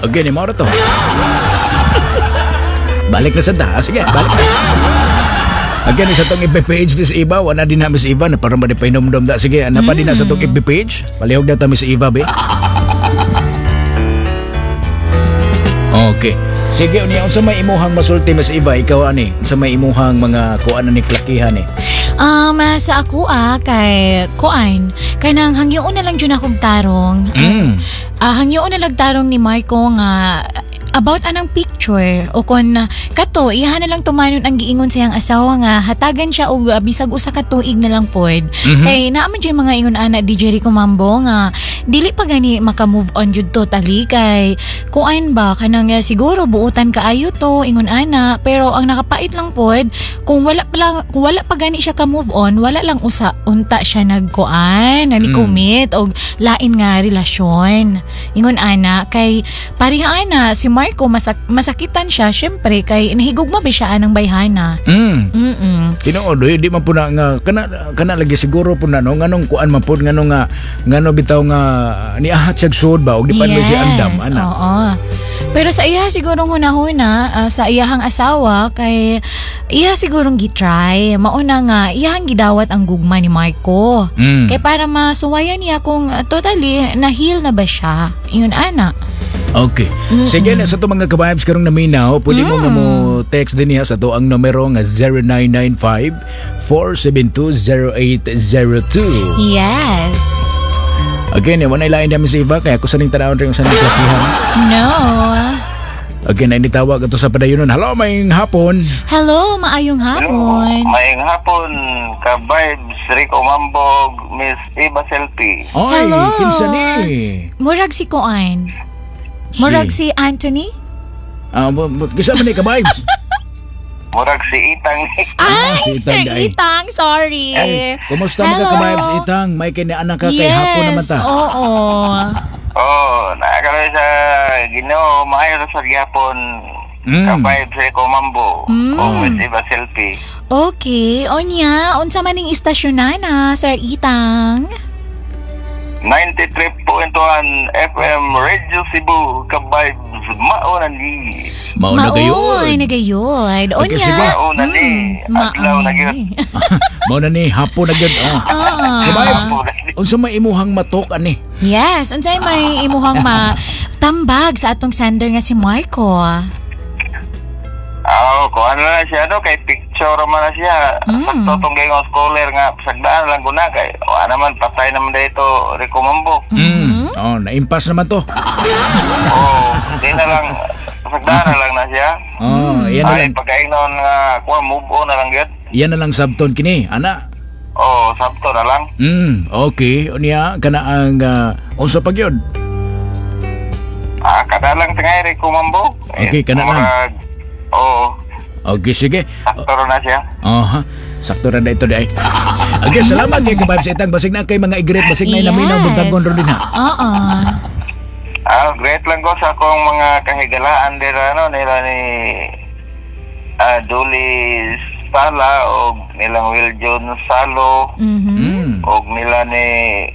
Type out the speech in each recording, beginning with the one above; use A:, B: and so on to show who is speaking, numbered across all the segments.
A: Okay, ni mo to. Balik na sa ta. Sige, balik na. Again, sa itong FB page, Miss Eva, wala din na Miss Eva, na parang ba di pa inomdom da. Sige, pa din na sa itong FB page. Palihog na ta Miss Eva, be. Okay. Sige, unya, unsa may imuhang masulti Miss Eva, ikaw ani? Unsa may imuhang mga kuan ni klakihan eh?
B: Sa ako kay kuan, kay nang hangyoon na lang jud akong tarong. Hangyoon na lang tarong ni Marco nga about anang picture o kon kato iha na lang tumanon ang giingon sa iyang asawa nga hatagan siya og bisag usa ka tuig na lang pod. Kay naaman jud mga ingon ana DJ Rico Mambo nga dili pa gani maka-move on jud totally kay kuan ba kanang siguro buutan kaayo to ingon ana pero ang nakapait lang pod kung wala pa gani siya ka-move on wala lang usa unta siya nagkuan nani-commit og lain nga relasyon. Ingon ana kay pareha ana si Marco masakitan siya syempre kay nahigugma ba siya anang bayhana.
A: Tinuod di man puna nga kana lagi siguro puna no nganong kuan man pud ngano bitaw nga niahat siya sud ba og di pa siya andam ana.
B: Oo. Pero sa iya sigurong hunahuna sa iyahang asawa kay iya sigurong gitry mauna nga iyahang gidawat ang gugma ni Marco. Kay para masuwayan niya kung totally na-heal na ba siya. Iyon ana.
A: Okay. Sige na sa ito mga ka-vibes karong naminaw, pwede mo nga mo text din niya sa ito ang numero nga 0995-472-0802.
B: Yes.
A: Again, wala ilain namin sa iba, kaya kusaning tanawin rin sa nagkakihan.
B: No.
A: Again, ay nitawag ito sa padayunon. Hello, maying hapon.
B: Hello, maayong hapon.
C: Maying hapon, ka-vibes, Rico Mambog, Miss Eva Selfie.
A: Oy,
B: Hello.
A: kinsa ni?
B: Murag si Kuan. Murag si Anthony?
A: Kisa man ni ka-vibes?
C: Murag si Itang.
B: Ay,
A: si
B: Sir
A: Itang, day.
B: Itang, sorry.
A: Kumusta mga ka-vibes, Itang? May kinaanak ka kay hapon naman ta.
B: Oo.
C: Nakakaloy sa Ginoo, maayo sa gyapon. Ka-vibes, Rico Mambo, o Miss Eva Selfie.
B: Okay, onya, unsa man ning istasyon na, Sir Itang?
C: 93.1 FM Radio Cebu, ka-vibes, mauna ni.
A: Mauna gayon.
B: Maoy, nagayod.
A: Okay, sige.
B: Onya.
C: Mauna ni. Adlaw na gyud.
A: Mauna ni, hapon na gyud. Ka-vibes, unsa may imuhang matok ani?
B: Yes, unsay may imuhang matambag sa atong sender nga si Marco.
C: Kung ano na siya, kay picture man na siya. Sakto tong gayong scholar nga, sagdaan lang ko na, kay naman, patay naman dito, Rico Mambo.
A: Na-impas naman to.
C: Hindi na lang, sagdaan na lang na siya.
A: Yan na lang.
C: Pagkaingnon nga, move on na lang yun.
A: Yan na lang sabton kini, ana.
C: Sabto na lang.
A: Okay, unya, kana ang, unsa pag yun?
C: Kada lang tingay, Rico Mambo.
A: Okay, kana lang. Okay, sige.
C: Sakto na siya.
A: Sakto na ito di ay. Okay, salamat kay ka-vibes Itang. Basig na kay mga igret, basig na naminaw buntagon ron din ha.
C: Great lang ko sa akong mga kahigalaan nila ni Julie Sala o nilang Will John Salo o nila ni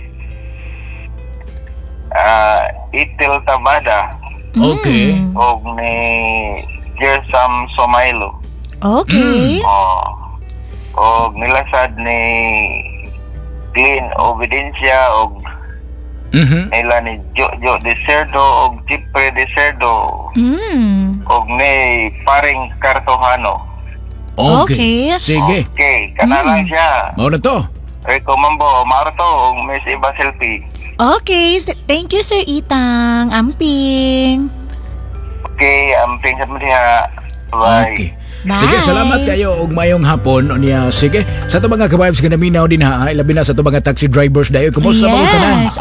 C: Itil Tabada
A: Okay.
C: o ni Jersam Somailo.
B: Okay.
C: O nilasad ni Glenn Obediencia o nila ni Jojo De Cerdo o Chipre De Cerdo o ni Paring Cartojano.
A: Okay. Sige.
C: Okay, kana lang siya.
A: Mauna to.
C: Rico Mambo, Marto o Miss Eva Selfie.
B: Okay, thank you Sir Itang. Amping.
C: Okay, amping sa mga. Bye.
A: Okay.
B: Bye.
A: Sige, salamat kayo og mayong hapon. Unya, sige. Sa to mga ka-vibes nga naminaw din ha, labi na sa to mga taxi drivers dayo. Kumusta mga tanan?